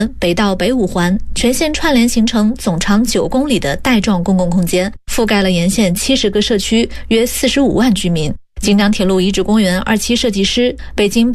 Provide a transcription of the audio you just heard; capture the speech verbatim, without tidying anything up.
北到北五环，全线串联形成总长九公里的带状公共空间，覆盖了沿线七十个社区，约四十五万居民。京张铁路遗址公园二期设计师、北京